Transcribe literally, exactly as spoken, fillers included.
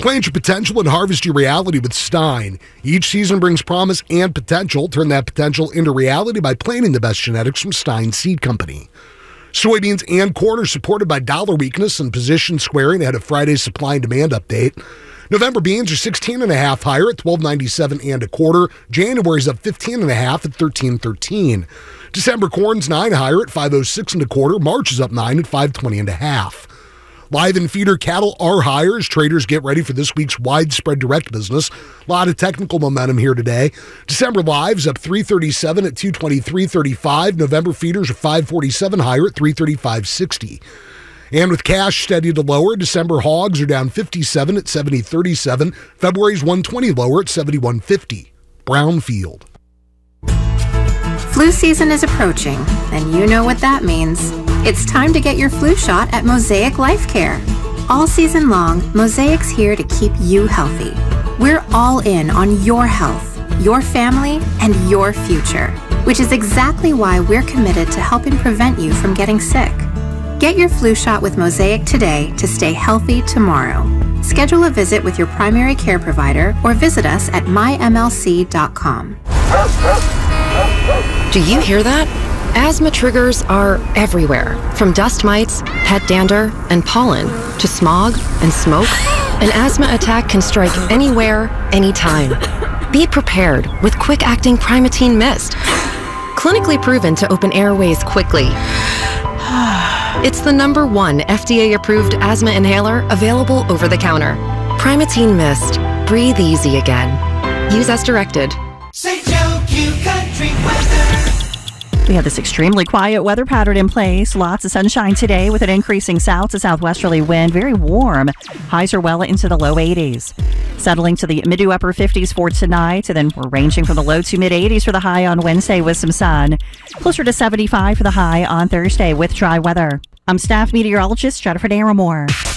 Plant your potential and harvest your reality with Stein. Each season brings promise and potential. Turn that potential into reality by planting the best genetics from Stein Seed Company. Soybeans and corn are supported by dollar weakness and position squaring ahead of Friday's supply and demand update. November beans are sixteen and a half higher at twelve ninety-seven and a quarter. January's up fifteen and a half at thirteen thirteen. December corn's nine higher at five oh six and a quarter. March is up nine at five twenty and a half. Live and feeder cattle are higher as traders get ready for this week's widespread direct business. A lot of technical momentum here today. December lives up three thirty-seven at two twenty-three thirty-five. November feeders are five forty-seven higher at three thirty-five sixty. And with cash steady to lower, December hogs are down fifty-seven at seventy thirty-seven. February's one twenty lower at seventy-one fifty. Brownfield. Flu season is approaching, and you know what that means. It's time to get your flu shot at Mosaic Life Care. All season long, Mosaic's here to keep you healthy. We're all in on your health, your family, and your future, which is exactly why we're committed to helping prevent you from getting sick. Get your flu shot with Mosaic today to stay healthy tomorrow. Schedule a visit with your primary care provider or visit us at my m l c dot com. Do you hear that? Asthma triggers are everywhere, from dust mites, pet dander, and pollen, to smog and smoke. An asthma attack can strike anywhere, anytime. Be prepared with quick-acting Primatene Mist. Clinically proven to open airways quickly. It's the number one F D A-approved asthma inhaler available over the counter. Primatene Mist. Breathe easy again. Use as directed. Saint Joe Q Country Weather. We have this extremely quiet weather pattern in place. Lots of sunshine today with an increasing south to southwesterly wind. Very warm. Highs are well into the low eighties. Settling to the mid to upper fifties for tonight. And then we're ranging from the low to mid eighties for the high on Wednesday with some sun. Closer to seventy-five for the high on Thursday with dry weather. I'm staff meteorologist Jennifer Naramore.